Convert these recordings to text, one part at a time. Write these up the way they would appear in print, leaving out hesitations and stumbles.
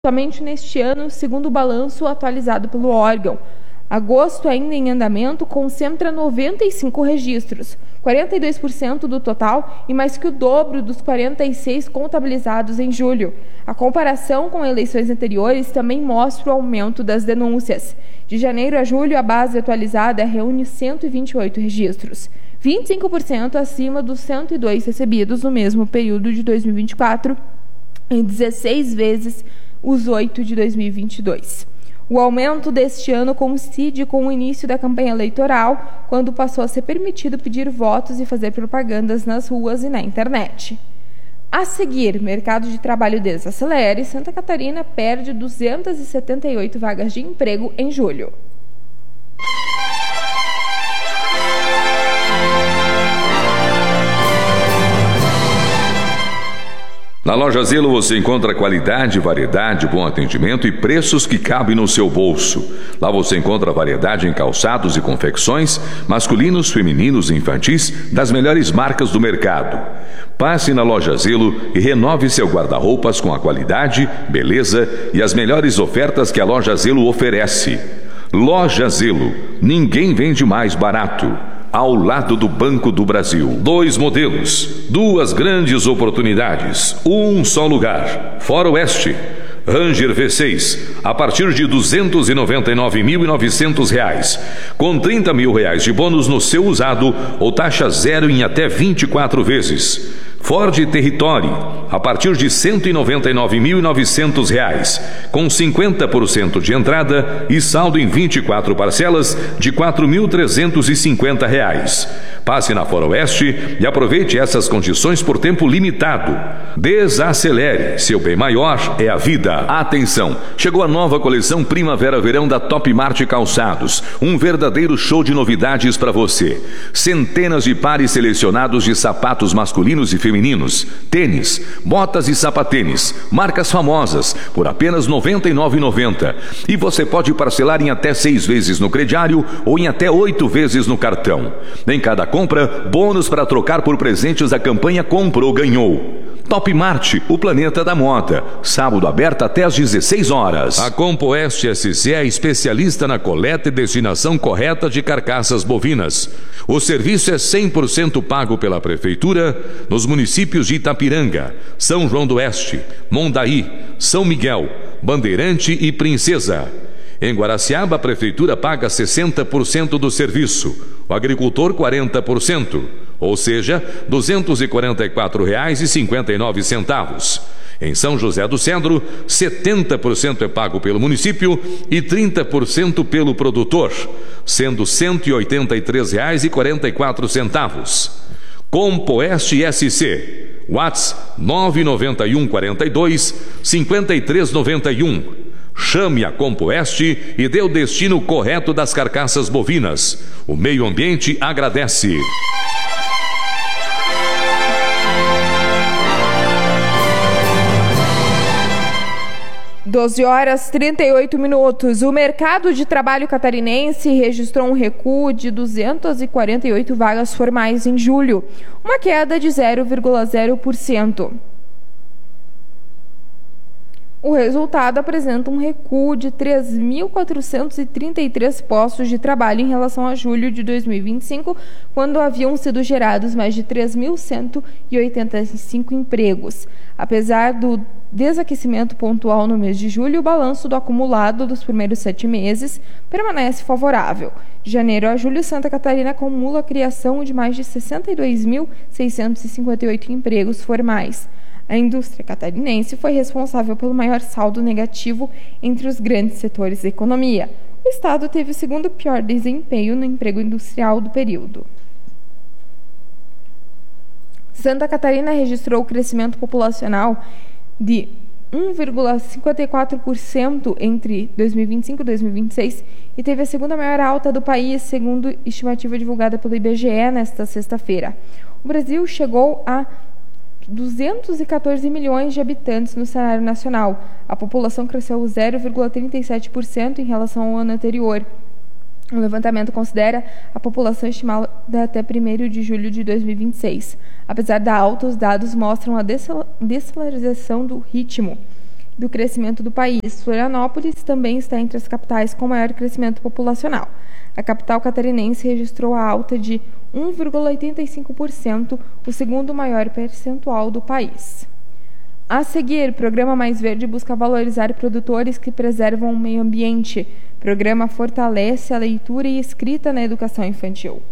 Somente neste ano, segundo o balanço atualizado pelo órgão. Agosto, ainda em andamento, concentra 95 registros, 42% do total e mais que o dobro dos 46 contabilizados em julho. A comparação com eleições anteriores também mostra o aumento das denúncias. De janeiro a julho, a base atualizada reúne 128 registros, 25% acima dos 102 recebidos no mesmo período de 2024, em 16 vezes os 8 de 2022. O aumento deste ano coincide com o início da campanha eleitoral, quando passou a ser permitido pedir votos e fazer propagandas nas ruas e na internet. A seguir, mercado de trabalho desacelera e Santa Catarina perde 278 vagas de emprego em julho. Na Loja Zelo você encontra qualidade, variedade, bom atendimento e preços que cabem no seu bolso. Lá você encontra variedade em calçados e confecções, masculinos, femininos e infantis, das melhores marcas do mercado. Passe na Loja Zelo e renove seu guarda-roupas com a qualidade, beleza e as melhores ofertas que a Loja Zelo oferece. Loja Zelo, ninguém vende mais barato. Ao lado do Banco do Brasil. 2 modelos, 2 grandes oportunidades, um só lugar. Fora Oeste. Ranger V6, a partir de R$ 299.900, com R$ 30.000 de bônus no seu usado ou taxa zero em até 24 vezes. Ford Territory, a partir de R$ 199.900, com 50% de entrada e saldo em 24 parcelas de R$ 4.350. Passe na Fora Oeste e aproveite essas condições por tempo limitado. Desacelere, seu bem maior é a vida. Atenção, chegou a nova coleção Primavera-Verão da Top Mart Calçados, um verdadeiro show de novidades para você. Centenas de pares selecionados de sapatos masculinos e femininos, tênis, botas e sapatênis, marcas famosas, por apenas R$ 99,90. E você pode parcelar em até 6 vezes no crediário ou em até 8 vezes no cartão. Em cada compra, bônus para trocar por presentes da campanha Comprou, Ganhou. Top Mart, o planeta da moda. Sábado aberto até às 16 horas. A Compoeste SC é especialista na coleta e destinação correta de carcaças bovinas. O serviço é 100% pago pela Prefeitura nos municípios de Itapiranga, São João do Oeste, Mondaí, São Miguel, Bandeirante e Princesa. Em Guaraciaba, a Prefeitura paga 60% do serviço, o agricultor 40%, ou seja, R$ 244,59. Em São José do Cedro, 70% é pago pelo município e 30% pelo produtor, sendo R$ 183,44. Compoeste SC, WhatsApp 991 42 5391. Chame a Compoeste e dê o destino correto das carcaças bovinas. O meio ambiente agradece. Doze horas 38 minutos. O mercado de trabalho catarinense registrou um recuo de 248 vagas formais em julho, uma queda de 0,0%. O resultado apresenta um recuo de 3.433 postos de trabalho em relação a julho de 2025, quando haviam sido gerados mais de 3.185 empregos. Apesar do desaquecimento pontual no mês de julho, o balanço do acumulado dos primeiros 7 meses permanece favorável. De janeiro a julho, Santa Catarina acumula a criação de mais de 62.658 empregos formais. A indústria catarinense foi responsável pelo maior saldo negativo entre os grandes setores da economia. O estado teve o segundo pior desempenho no emprego industrial do período. Santa Catarina registrou o crescimento populacional de 1,54% entre 2025 e 2026 e teve a segunda maior alta do país, segundo estimativa divulgada pelo IBGE nesta sexta-feira. O Brasil chegou a 214 milhões de habitantes no cenário nacional. A população cresceu 0,37% em relação ao ano anterior. O levantamento considera a população estimada até 1º de julho de 2026. Apesar da alta, os dados mostram a deceleração do ritmo. do crescimento do país. Florianópolis também está entre as capitais com maior crescimento populacional. A capital catarinense registrou a alta de 1,85%, o segundo maior percentual do país. A seguir, Programa Mais Verde busca valorizar produtores que preservam o meio ambiente. Programa fortalece a leitura e escrita na educação infantil.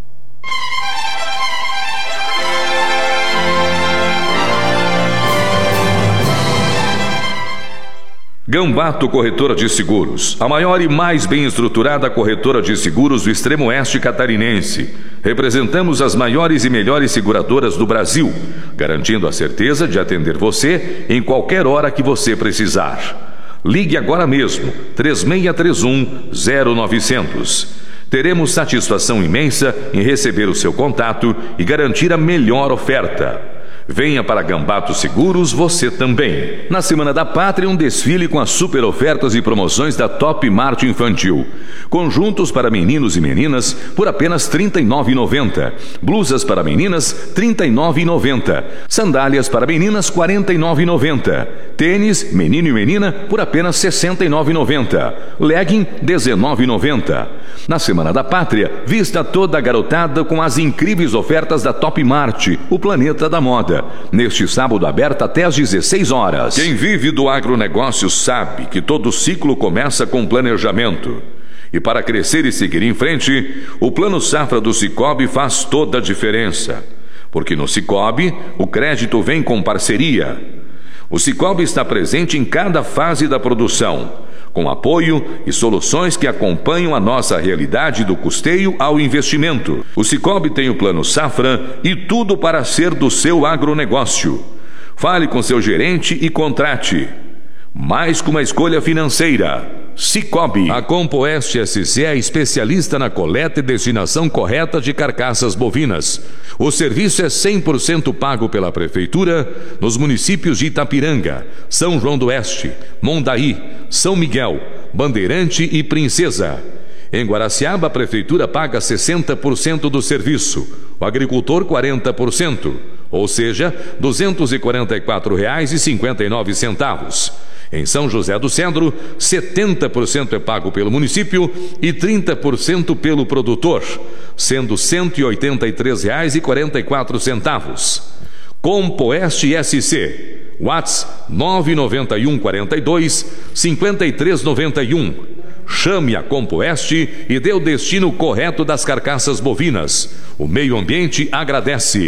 Gambato Corretora de Seguros, a maior e mais bem estruturada corretora de seguros do extremo oeste catarinense. Representamos as maiores e melhores seguradoras do Brasil, garantindo a certeza de atender você em qualquer hora que você precisar. Ligue agora mesmo, 3631-0900. Teremos satisfação imensa em receber o seu contato e garantir a melhor oferta. Venha para Gambato Seguros você também. Na Semana da Pátria, um desfile com as super ofertas e promoções da Top Mart Infantil. Conjuntos para meninos e meninas por apenas R$ 39,90. Blusas para meninas, R$ 39,90. Sandálias para meninas, R$ 49,90. Tênis, menino e menina, por apenas R$ 69,90. Legging, R$ 19,90. Na Semana da Pátria, vista toda a garotada com as incríveis ofertas da Top Mart, o planeta da moda. Neste sábado aberto até às 16 horas. Quem vive do agronegócio sabe que todo ciclo começa com planejamento. E para crescer e seguir em frente, o Plano Safra do Sicoob faz toda a diferença. Porque no Sicoob, o crédito vem com parceria. O Sicoob está presente em cada fase da produção, com apoio e soluções que acompanham a nossa realidade do custeio ao investimento. O Sicoob tem o Plano Safra e tudo para ser do seu agronegócio. Fale com seu gerente e contrate. Mais que uma escolha financeira. Sicoob. A Compoeste SC é especialista na coleta e destinação correta de carcaças bovinas. O serviço é 100% pago pela Prefeitura nos municípios de Itapiranga, São João do Oeste, Mondaí, São Miguel, Bandeirante e Princesa. Em Guaraciaba, a Prefeitura paga 60% do serviço, o agricultor 40%, ou seja, R$ 244,59. Em São José do Cedro, 70% é pago pelo município e 30% pelo produtor, sendo R$ 183,44. Compoeste SC, WhatsApp 991 42 5391. Chame a Compoeste e dê o destino correto das carcaças bovinas. O meio ambiente agradece.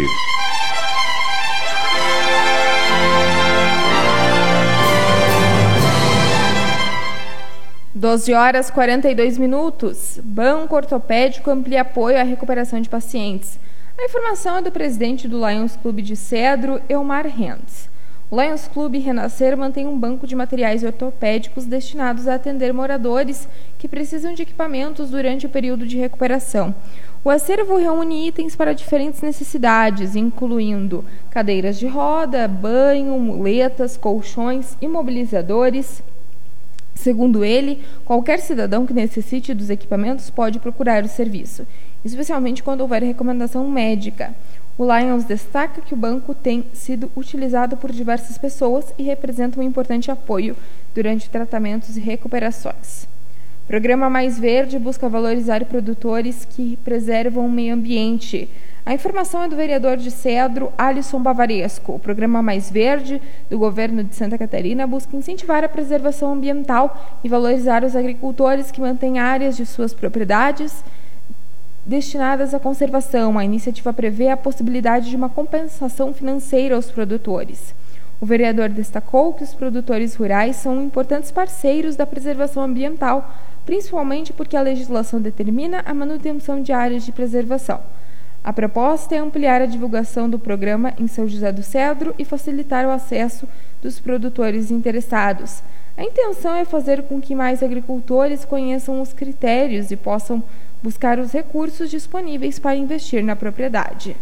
12h42. Banco Ortopédico amplia apoio à recuperação de pacientes. A informação é do presidente do Lions Clube de Cedro, Elmar Rendes. O Lions Clube Renascer mantém um banco de materiais ortopédicos destinados a atender moradores que precisam de equipamentos durante o período de recuperação. O acervo reúne itens para diferentes necessidades, incluindo cadeiras de roda, banho, muletas, colchões, imobilizadores. Segundo ele, qualquer cidadão que necessite dos equipamentos pode procurar o serviço, especialmente quando houver recomendação médica. O Lions destaca que o banco tem sido utilizado por diversas pessoas e representa um importante apoio durante tratamentos e recuperações. O Programa Mais Verde busca valorizar produtores que preservam o meio ambiente. A informação é do vereador de Cedro, Alisson Bavaresco. O Programa Mais Verde do governo de Santa Catarina busca incentivar a preservação ambiental e valorizar os agricultores que mantêm áreas de suas propriedades destinadas à conservação. A iniciativa prevê a possibilidade de uma compensação financeira aos produtores. O vereador destacou que os produtores rurais são importantes parceiros da preservação ambiental, principalmente porque a legislação determina a manutenção de áreas de preservação. A proposta é ampliar a divulgação do programa em São José do Cedro e facilitar o acesso dos produtores interessados. A intenção é fazer com que mais agricultores conheçam os critérios e possam buscar os recursos disponíveis para investir na propriedade.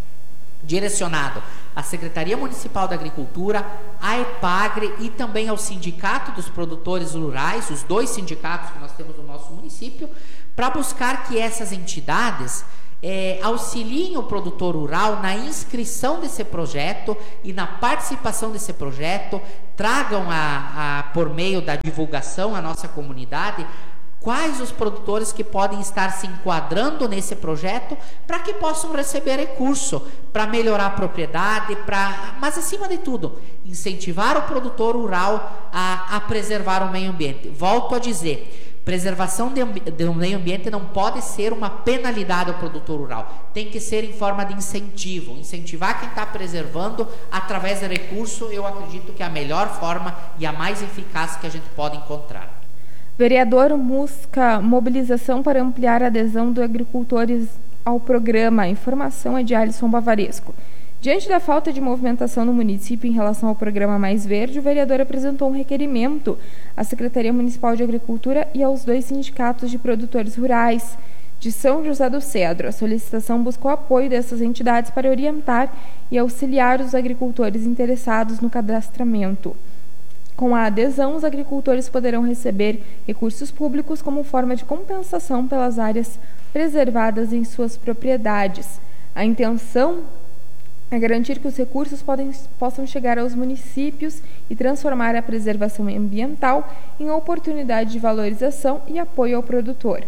Direcionado à Secretaria Municipal da Agricultura, à EPAGRE e também ao Sindicato dos Produtores Rurais, os dois sindicatos que nós temos no nosso município, para buscar que essas entidades auxiliem o produtor rural na inscrição desse projeto e na participação desse projeto, tragam por meio da divulgação à nossa comunidade quais os produtores que podem estar se enquadrando nesse projeto para que possam receber recurso para melhorar a propriedade, mas acima de tudo, incentivar o produtor rural a preservar o meio ambiente. Volto a dizer, preservação do meio ambiente não pode ser uma penalidade ao produtor rural, tem que ser em forma de incentivo, incentivar quem está preservando através de recurso. Eu acredito que é a melhor forma e a mais eficaz que a gente pode encontrar. Vereador busca mobilização para ampliar a adesão dos agricultores ao programa. A informação é de Alisson Bavaresco. Diante da falta de movimentação no município em relação ao programa Mais Verde, o vereador apresentou um requerimento à Secretaria Municipal de Agricultura e aos 2 sindicatos de produtores rurais de São José do Cedro. A solicitação buscou o apoio dessas entidades para orientar e auxiliar os agricultores interessados no cadastramento. Com a adesão, os agricultores poderão receber recursos públicos como forma de compensação pelas áreas preservadas em suas propriedades. A intenção é garantir que os recursos possam chegar aos municípios e transformar a preservação ambiental em oportunidade de valorização e apoio ao produtor.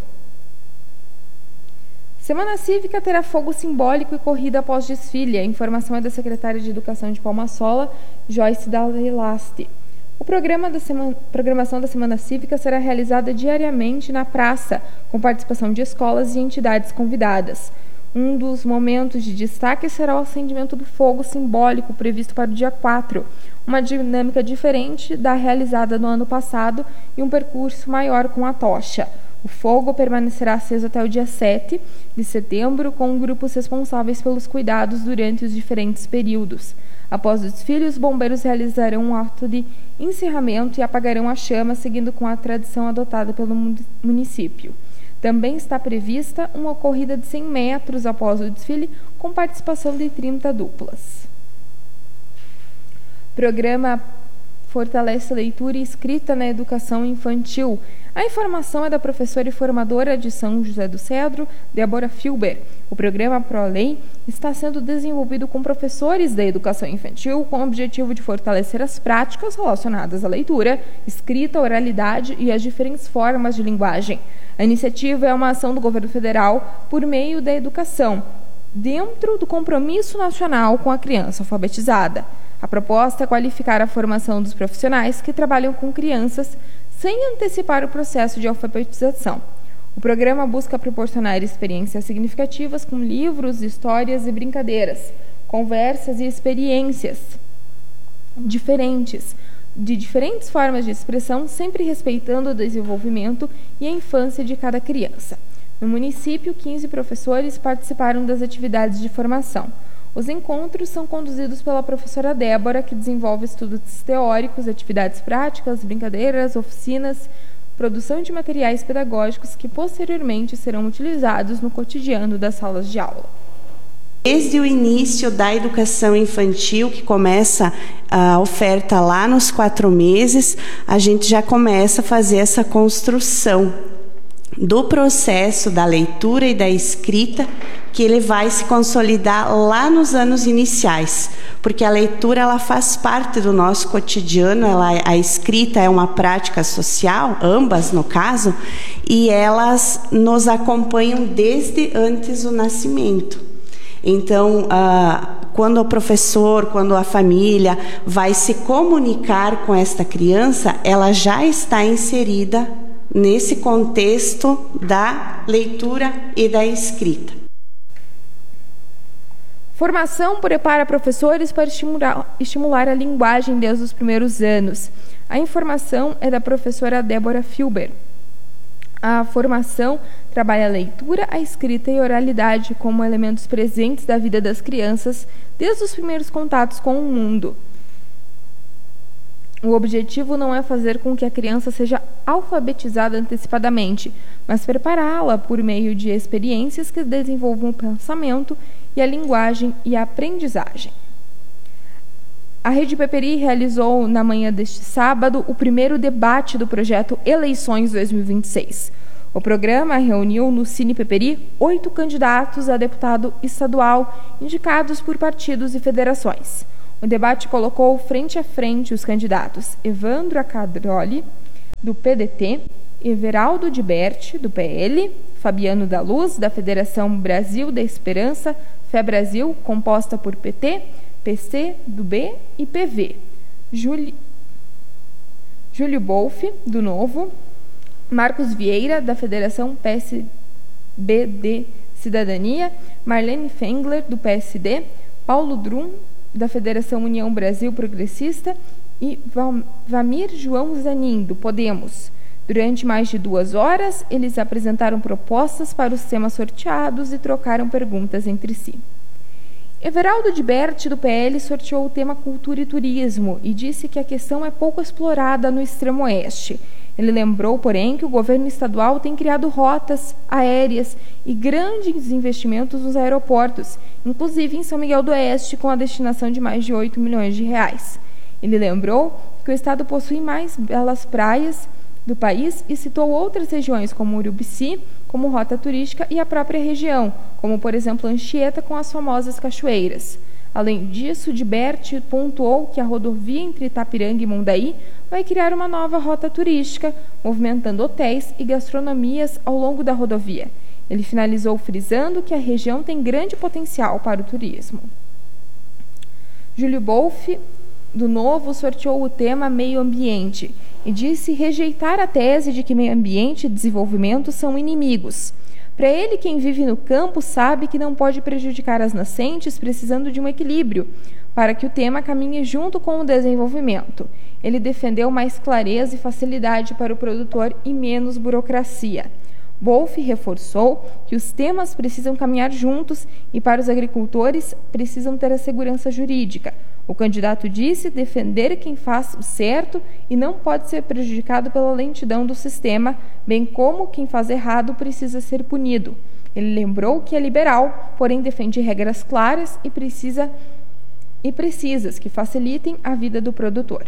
Semana Cívica terá fogo simbólico e corrida após desfile. A informação é da secretária de Educação de Palma-Sola, Joyce Dalelaste. A programação da Semana Cívica será realizada diariamente na praça, com participação de escolas e entidades convidadas. Um dos momentos de destaque será o acendimento do fogo simbólico previsto para o dia 4, uma dinâmica diferente da realizada no ano passado e um percurso maior com a tocha. O fogo permanecerá aceso até o dia 7 de setembro, com grupos responsáveis pelos cuidados durante os diferentes períodos. Após o desfile, os bombeiros realizarão um ato de encerramento e apagarão a chama, seguindo com a tradição adotada pelo município. Também está prevista uma corrida de 100 metros após o desfile, com participação de 30 duplas. Programa fortalece a leitura e escrita na educação infantil. A informação é da professora e formadora de São José do Cedro, Débora Filber. O programa ProLei está sendo desenvolvido com professores da educação infantil com o objetivo de fortalecer as práticas relacionadas à leitura, escrita, oralidade e as diferentes formas de linguagem. A iniciativa é uma ação do governo federal por meio da educação, dentro do compromisso nacional com a criança alfabetizada. A proposta é qualificar a formação dos profissionais que trabalham com crianças sem antecipar o processo de alfabetização. O programa busca proporcionar experiências significativas com livros, histórias e brincadeiras, conversas e experiências diferentes, de diferentes formas de expressão, sempre respeitando o desenvolvimento e a infância de cada criança. No município, 15 professores participaram das atividades de formação. Os encontros são conduzidos pela professora Débora, que desenvolve estudos teóricos, atividades práticas, brincadeiras, oficinas, produção de materiais pedagógicos que posteriormente serão utilizados no cotidiano das salas de aula. Desde o início da educação infantil, que começa a oferta lá nos 4 meses, a gente já começa a fazer essa construção do processo da leitura e da escrita, que ele vai se consolidar lá nos anos iniciais, porque a leitura ela faz parte do nosso cotidiano, a escrita é uma prática social, ambas no caso, e elas nos acompanham desde antes do nascimento. Então, quando o professor, quando a família vai se comunicar com esta criança, ela já está inserida nesse contexto da leitura e da escrita. Formação prepara professores para estimular a linguagem desde os primeiros anos. A informação é da professora Débora Filber. A formação trabalha a leitura, a escrita e a oralidade como elementos presentes da vida das crianças desde os primeiros contatos com o mundo. O objetivo não é fazer com que a criança seja alfabetizada antecipadamente, mas prepará-la por meio de experiências que desenvolvam o pensamento e a linguagem e a aprendizagem. A Rede Peperi realizou, na manhã deste sábado, o primeiro debate do projeto Eleições 2026. O programa reuniu no Cine Peperi 8 candidatos a deputado estadual indicados por partidos e federações. O debate colocou frente a frente os candidatos Evandro Acadroli, do PDT, Everaldo Diberti, do PL, Fabiano da Luz, da Federação Brasil da Esperança, FEBrasil, composta por PT, PC, do B e PV, Júlio Bolf, do Novo, Marcos Vieira, da Federação PSBD Cidadania, Marlene Fengler, do PSD, Paulo Drum, da Federação União Brasil Progressista e Vamir João Zanin, do Podemos. Durante mais de 2 horas, eles apresentaram propostas para os temas sorteados e trocaram perguntas entre si. Everaldo Diberti, do PL, sorteou o tema cultura e turismo e disse que a questão é pouco explorada no extremo oeste. Ele lembrou, porém, que o governo estadual tem criado rotas aéreas e grandes investimentos nos aeroportos, inclusive em São Miguel do Oeste, com a destinação de mais de 8 milhões de reais. Ele lembrou que o estado possui mais belas praias do país e citou outras regiões, como Urubici, como rota turística, e a própria região, como, por exemplo, Anchieta, com as famosas cachoeiras. Além disso, Diberti pontuou que a rodovia entre Itapiranga e Mondaí vai criar uma nova rota turística, movimentando hotéis e gastronomias ao longo da rodovia. Ele finalizou frisando que a região tem grande potencial para o turismo. Júlio Bolf, do Novo, sorteou o tema meio ambiente e disse rejeitar a tese de que meio ambiente e desenvolvimento são inimigos. Para ele, quem vive no campo sabe que não pode prejudicar as nascentes, precisando de um equilíbrio, para que o tema caminhe junto com o desenvolvimento. Ele defendeu mais clareza e facilidade para o produtor e menos burocracia. Bolf reforçou que os temas precisam caminhar juntos e, para os agricultores, precisam ter a segurança jurídica. O candidato disse defender quem faz o certo e não pode ser prejudicado pela lentidão do sistema, bem como quem faz errado precisa ser punido. Ele lembrou que é liberal, porém defende regras claras e precisas que facilitem a vida do produtor.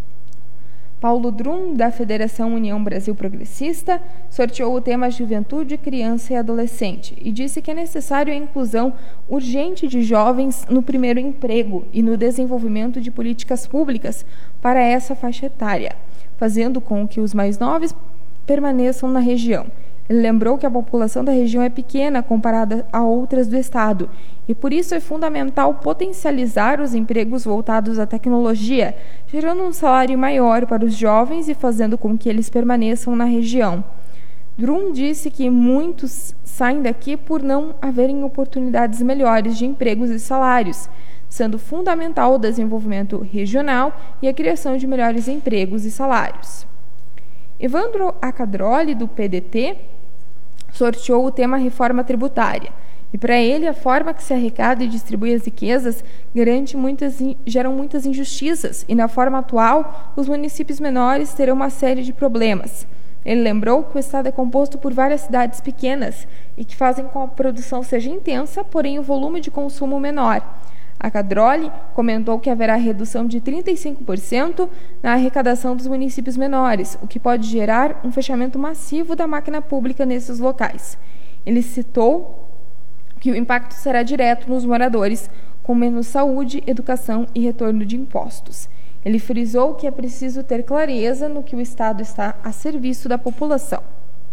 Paulo Drum, da Federação União Brasil Progressista, sorteou o tema Juventude, Criança e Adolescente e disse que é necessário a inclusão urgente de jovens no primeiro emprego e no desenvolvimento de políticas públicas para essa faixa etária, fazendo com que os mais novos permaneçam na região. Ele lembrou que a população da região é pequena comparada a outras do estado e por isso é fundamental potencializar os empregos voltados à tecnologia, gerando um salário maior para os jovens e fazendo com que eles permaneçam na região. Drum disse que muitos saem daqui por não haverem oportunidades melhores de empregos e salários, sendo fundamental o desenvolvimento regional e a criação de melhores empregos e salários. Evandro Acadroli, do PDT, sorteou o tema reforma tributária. E para ele, a forma que se arrecada e distribui as riquezas geram muitas injustiças e, na forma atual, os municípios menores terão uma série de problemas. Ele lembrou que o estado é composto por várias cidades pequenas e que fazem com que a produção seja intensa, porém o volume de consumo menor. Acadroli comentou que haverá redução de 35% na arrecadação dos municípios menores, o que pode gerar um fechamento massivo da máquina pública nesses locais. Ele citou que o impacto será direto nos moradores, com menos saúde, educação e retorno de impostos. Ele frisou que é preciso ter clareza no que o Estado está a serviço da população.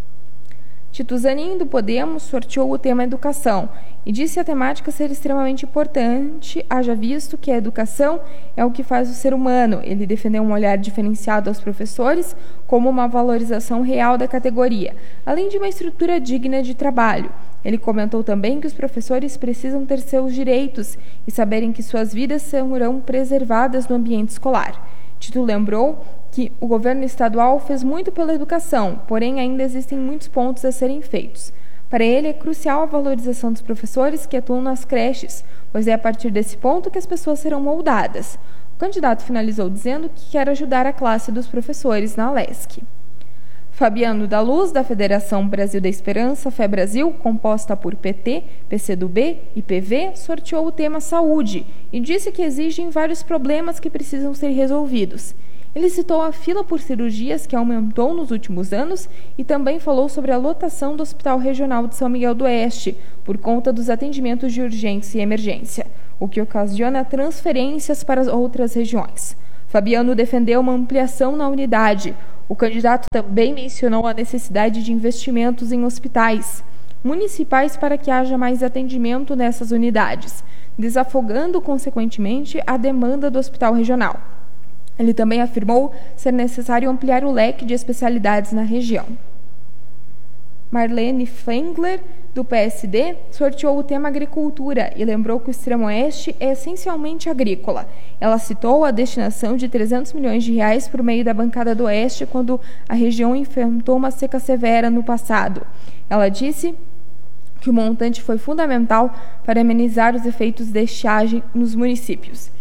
Tito Zanin, do Podemos, sorteou o tema educação e disse a temática ser extremamente importante, haja visto que a educação é o que faz o ser humano. Ele defendeu um olhar diferenciado aos professores como uma valorização real da categoria, além de uma estrutura digna de trabalho. Ele comentou também que os professores precisam ter seus direitos e saberem que suas vidas serão preservadas no ambiente escolar. Tito lembrou que o governo estadual fez muito pela educação, porém ainda existem muitos pontos a serem feitos. Para ele, é crucial a valorização dos professores que atuam nas creches, pois é a partir desse ponto que as pessoas serão moldadas. O candidato finalizou dizendo que quer ajudar a classe dos professores na Alesc. Fabiano da Luz, da Federação Brasil da Esperança, FEBrasil, composta por PT, PCdoB e PV, sorteou o tema saúde e disse que existem vários problemas que precisam ser resolvidos. Ele citou a fila por cirurgias que aumentou nos últimos anos e também falou sobre a lotação do Hospital Regional de São Miguel do Oeste, por conta dos atendimentos de urgência e emergência, o que ocasiona transferências para outras regiões. Fabiano defendeu uma ampliação na unidade. O candidato também mencionou a necessidade de investimentos em hospitais municipais para que haja mais atendimento nessas unidades, desafogando, consequentemente, a demanda do hospital regional. Ele também afirmou ser necessário ampliar o leque de especialidades na região. Marlene Fengler, do PSD, sorteou o tema agricultura e lembrou que o Extremo-Oeste é essencialmente agrícola. Ela citou a destinação de R$300 milhões por meio da bancada do Oeste quando a região enfrentou uma seca severa no passado. Ela disse que o montante foi fundamental para amenizar os efeitos da estiagem nos municípios.